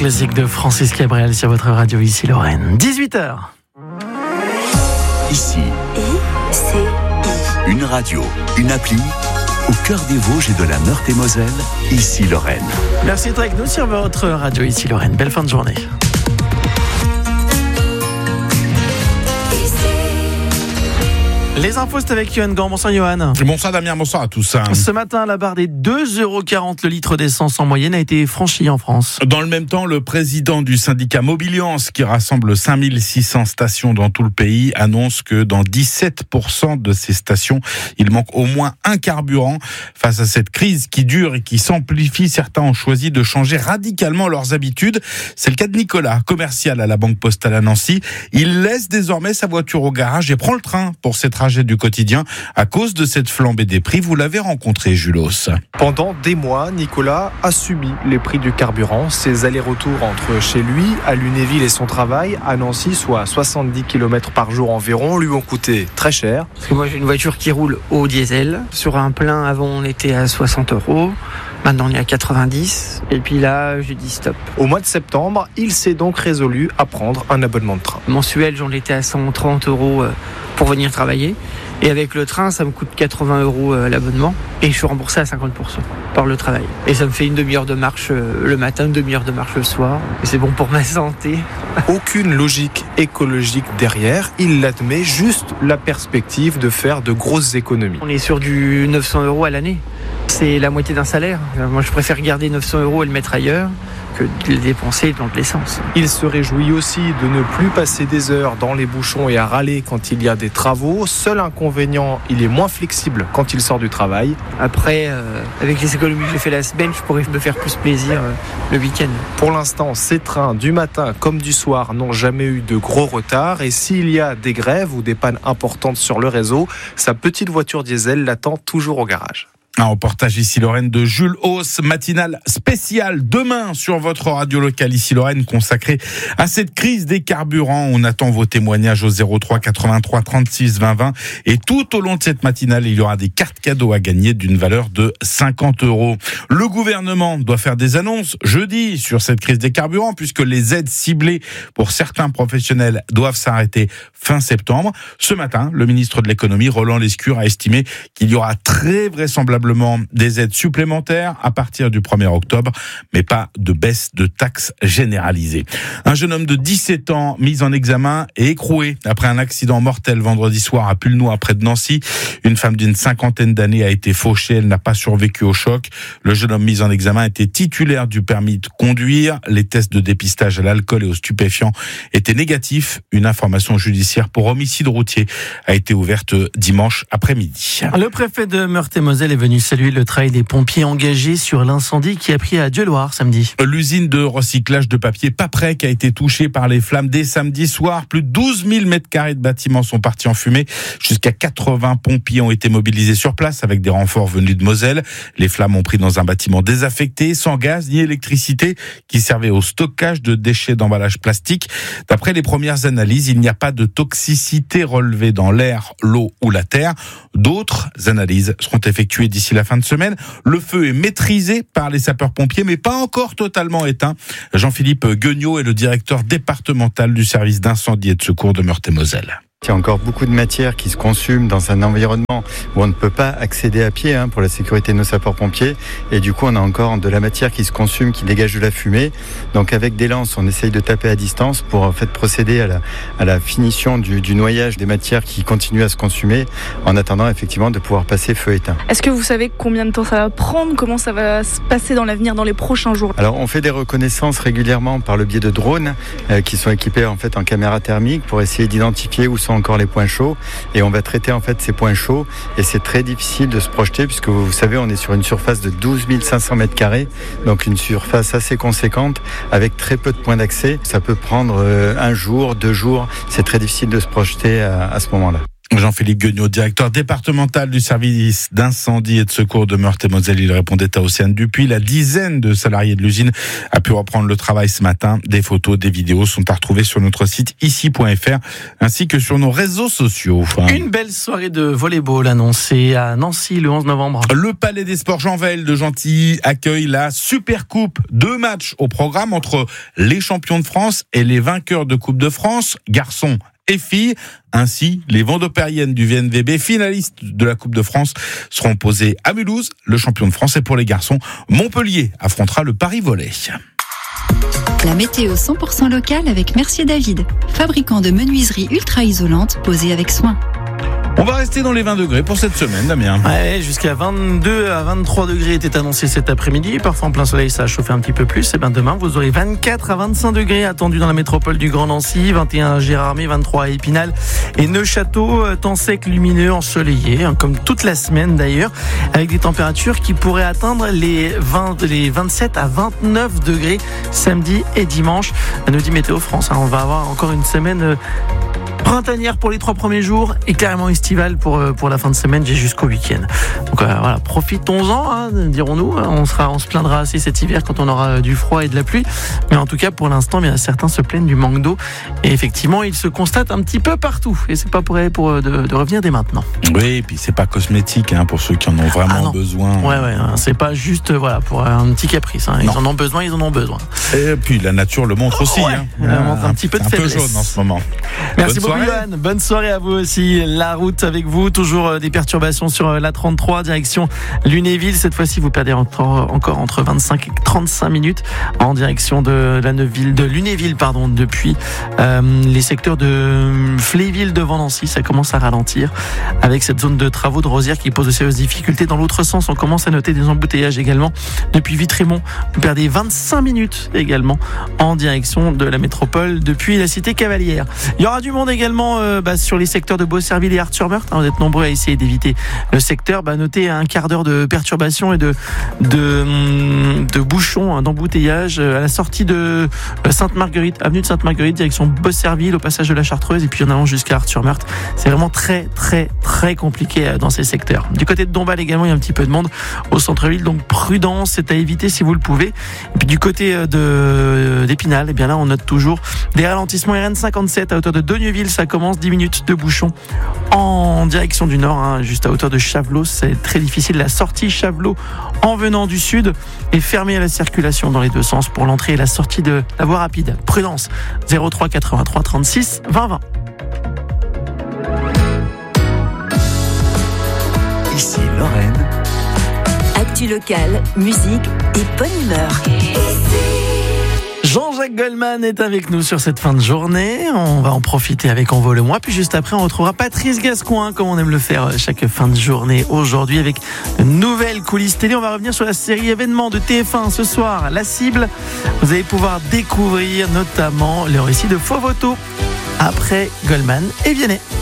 classique de Francis Cabrel sur votre radio ici Lorraine. 18h. Ici, une radio, une appli, au cœur des Vosges et de la Meurthe-et-Moselle, ici Lorraine. Merci d'être avec nous sur votre radio ici Lorraine. Belle fin de journée. Les infos, c'est avec Yohan Gant. Bonsoir Yohan. Bonsoir Damien, bonsoir à tous. Ce matin, la barre des 2,40 € le litre d'essence en moyenne a été franchie en France. Dans le même temps, le président du syndicat Mobiliance, qui rassemble 5600 stations dans tout le pays, annonce que dans 17% de ces stations, il manque au moins un carburant. Face à cette crise qui dure et qui s'amplifie, certains ont choisi de changer radicalement leurs habitudes. C'est le cas de Nicolas, commercial à la Banque Postale à Nancy. Il laisse désormais sa voiture au garage et prend le train pour ses trajets du quotidien à cause de cette flambée des prix. Vous l'avez rencontré, Julos. Pendant des mois, Nicolas a subi les prix du carburant. Ses allers-retours entre chez lui, à Lunéville et son travail, à Nancy, soit 70 km par jour environ, lui ont coûté très cher. Parce que moi j'ai une voiture qui roule au diesel. Sur un plein, avant on était à 60 €. Maintenant on est à 90. Et puis là, j'ai dit stop. Au mois de septembre, il s'est donc résolu à prendre un abonnement de train. Mensuel, j'en étais à 130 € pour venir travailler. Et avec le train, ça me coûte 80 € l'abonnement. Et je suis remboursé à 50% par le travail. Et ça me fait une demi-heure de marche le matin, une demi-heure de marche le soir. Et c'est bon pour ma santé. Aucune logique écologique derrière. Il l'admet, juste la perspective de faire de grosses économies. On est sur du 900 € à l'année. C'est la moitié d'un salaire. Moi, je préfère garder 900 € et le mettre ailleurs que de les dépenser dans de l'essence. Il se réjouit aussi de ne plus passer des heures dans les bouchons et à râler quand il y a des travaux. Seul inconvénient, il est moins flexible quand il sort du travail. Après, avec les économies que j'ai fait la semaine, je pourrais me faire plus plaisir le week-end. Pour l'instant, ces trains du matin comme du soir n'ont jamais eu de gros retards. Et s'il y a des grèves ou des pannes importantes sur le réseau, sa petite voiture diesel l'attend toujours au garage. Un reportage ici Lorraine de Jules Hauss, matinale spéciale demain sur votre radio locale ici Lorraine consacrée à cette crise des carburants. On attend vos témoignages au 03 83 36 20 20 et tout au long de cette matinale, il y aura des cartes cadeaux à gagner d'une valeur de 50 €. Le gouvernement doit faire des annonces jeudi sur cette crise des carburants puisque les aides ciblées pour certains professionnels doivent s'arrêter fin septembre. Ce matin, le ministre de l'économie, Roland Lescure, a estimé qu'il y aura très vraisemblablement des aides supplémentaires à partir du 1er octobre, mais pas de baisse de taxes généralisée. Un jeune homme de 17 ans mis en examen et écroué après un accident mortel vendredi soir à Pulnoy près de Nancy. Une femme d'une 50aine d'années a été fauchée, elle n'a pas survécu au choc. Le jeune homme mis en examen était titulaire du permis de conduire. Les tests de dépistage à l'alcool et aux stupéfiants étaient négatifs. Une information judiciaire pour homicide routier a été ouverte dimanche après-midi. Le préfet de Meurthe-et-Moselle est venu saluer le travail des pompiers engagés sur l'incendie qui a pris à Dieulouard samedi. L'usine de recyclage de papier Paprec a été touchée par les flammes dès samedi soir. Plus de 12 000 m² de bâtiments sont partis en fumée. Jusqu'à 80 pompiers ont été mobilisés sur place avec des renforts venus de Moselle. Les flammes ont pris dans un bâtiment désaffecté, sans gaz ni électricité, qui servait au stockage de déchets d'emballage plastique. D'après les premières analyses, il n'y a pas de toxicité relevée dans l'air, l'eau ou la terre. D'autres analyses seront effectuées d'ici la fin de semaine. Le feu est maîtrisé par les sapeurs-pompiers, mais pas encore totalement éteint. Jean-Philippe Guignot est le directeur départemental du service d'incendie et de secours de Meurthe-et-Moselle. Il y a encore beaucoup de matière qui se consume dans un environnement où on ne peut pas accéder à pied pour la sécurité de nos sapeurs-pompiers. Et du coup, on a encore de la matière qui se consume, qui dégage de la fumée. Donc avec des lances, on essaye de taper à distance pour en fait procéder à la finition du noyage des matières qui continuent à se consumer en attendant effectivement de pouvoir passer feu éteint. Est-ce que vous savez combien de temps ça va prendre? Comment ça va se passer dans l'avenir, dans les prochains jours? Alors on fait des reconnaissances régulièrement par le biais de drones qui sont équipés en fait en caméra thermique pour essayer d'identifier où sont encore les points chauds et on va traiter en fait ces points chauds et c'est très difficile de se projeter puisque vous savez on est sur une surface de 12 500 m², donc une surface assez conséquente avec très peu de points d'accès. Ça peut prendre un jour, 2 jours, c'est très difficile de se projeter à ce moment-là. Jean-Philippe Guignot, directeur départemental du service d'incendie et de secours de Meurthe-et-Moselle. Il répondait à Océane Dupuis. La dizaine de salariés de l'usine a pu reprendre le travail ce matin. Des photos, des vidéos sont à retrouver sur notre site ici.fr ainsi que sur nos réseaux sociaux. Une belle soirée de volley-ball annoncée à Nancy le 11 novembre. Le Palais des Sports Jean Veil de Gentilly accueille la Super Coupe. 2 matchs au programme entre les champions de France et les vainqueurs de Coupe de France, garçons et filles. Ainsi, les Vendôpériennes du VNVB, finalistes de la Coupe de France, seront opposées à Mulhouse, le champion de France. Et pour les garçons, Montpellier affrontera le Paris Volley. La météo 100% locale avec Mercier David, fabricant de menuiseries ultra isolantes posées avec soin. On va rester dans les 20 degrés pour cette semaine, Damien. Ouais, jusqu'à 22 à 23 degrés était annoncé cet après-midi. Parfois en plein soleil, ça a chauffé un petit peu plus. Et bien demain, vous aurez 24 à 25 degrés attendus dans la métropole du Grand Nancy, 21 à Gérardmer, 23 à Épinal et Neufchâteau. Temps sec, lumineux, ensoleillé, comme toute la semaine d'ailleurs, avec des températures qui pourraient atteindre les 27 à 29 degrés samedi et dimanche. Nous dit Météo France. On va avoir encore une semaine printanière pour les 3 premiers jours et carrément estivale pour la fin de semaine jusqu'au week-end. Donc voilà, profitons-en, dirons-nous. On se plaindra assez cet hiver quand on aura du froid et de la pluie. Mais en tout cas, pour l'instant, bien certains se plaignent du manque d'eau. Et effectivement, il se constate un petit peu partout. Et c'est pas de revenir dès maintenant. Oui, et puis c'est pas cosmétique pour ceux qui en ont vraiment besoin. Ouais, c'est pas juste pour un petit caprice. Ils en ont besoin. Et puis la nature le montre aussi. Elle montre un petit peu de faiblesse. Un peu jaune en ce moment. Merci beaucoup. Bonne soirée à vous aussi. La route avec vous, toujours des perturbations sur la 33 direction Lunéville. Cette fois-ci, vous perdez encore entre 25 et 35 minutes en direction de Lunéville, depuis les secteurs de Fléville devant Nancy. Ça commence à ralentir avec cette zone de travaux de Rosières qui pose de sérieuses difficultés. Dans l'autre sens, on commence à noter des embouteillages également depuis Vitrémont. Vous perdez 25 minutes également en direction de la métropole depuis la cité Cavalière. Il y aura du monde également sur les secteurs de Beaucerville et Arthur-Meurthe. Vous êtes nombreux à essayer d'éviter le secteur. Notez un quart d'heure de perturbation et de bouchons, d'embouteillage à la sortie de Sainte-Marguerite, avenue de Sainte-Marguerite, direction Beaucerville, au passage de la Chartreuse, et puis en allant jusqu'à Arthur-Meurthe. C'est vraiment très très très compliqué dans ces secteurs. Du côté de Dombasle également, il y a un petit peu de monde au centre-ville, donc prudence, c'est à éviter si vous le pouvez. Et puis du côté d'Épinal, là on note toujours des ralentissements RN 57 à hauteur de Dogneuville. Ça commence 10 minutes de bouchon en direction du nord, juste à hauteur de Chavelot. C'est très difficile. La sortie Chavelot en venant du sud est fermée à la circulation dans les deux sens pour l'entrée et la sortie de la voie rapide. Prudence. 03 83 36 20 20. Ici Lorraine. Actu locale, musique et bonne humeur. Jean-Jacques Goldman est avec nous sur cette fin de journée. On va en profiter avec Envole-moi. Puis juste après, on retrouvera Patrice Gascoin, comme on aime le faire chaque fin de journée aujourd'hui, avec de nouvelles coulisses télé. On va revenir sur la série événements de TF1 ce soir, La Cible. Vous allez pouvoir découvrir notamment le récit de Faux Voto après Goldman et Vianney.